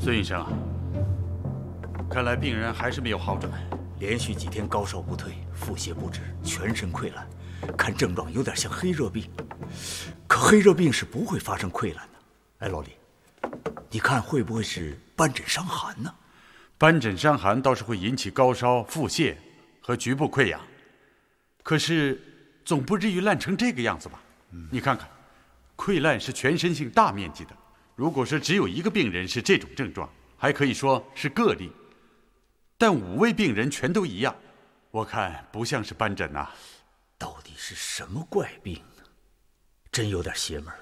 孙医生啊，看来病人还是没有好转， 连续几天高烧不退，腹泻不止，全身溃烂，看症状有点像黑热病。可黑热病是不会发生溃烂的。哎，老李，你看会不会是斑疹伤寒呢？ 斑疹伤寒倒是会引起高烧、腹泻和局部溃疡，可是总不至于烂成这个样子吧？你看看，溃烂是全身性大面积的，如果说只有一个病人是这种症状，还可以说是个例，但5位病人全都一样，我看不像是斑疹呐。 到底是什么怪病呢？真有点邪门。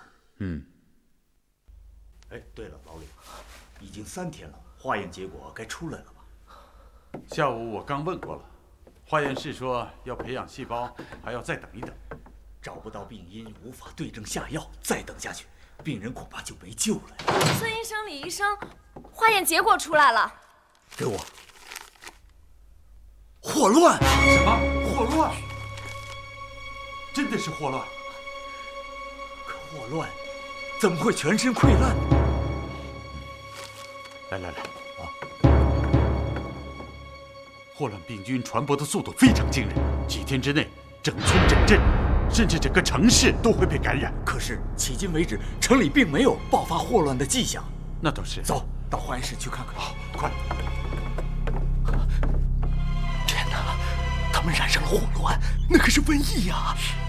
哎，对了，老李，已经3天了，化验结果该出来了吧？ 下午我刚问过了，化验室说要培养细胞，还要再等一等。 找不到病因，无法对症下药，再等下去，病人恐怕就没救了。 孙医生、李医生，化验结果出来了。 给我。霍乱？ 什么？霍乱？真的是霍乱？ 可霍乱怎么会全身溃烂呢？ 来啊！霍乱病菌传播的速度非常惊人，几天之内，整村整镇，甚至整个城市都会被感染。 可是迄今为止，城里并没有爆发霍乱的迹象。 那倒是。 走到化验室去看看。 好，快！ 天哪，他们染上了霍乱，那可是瘟疫呀！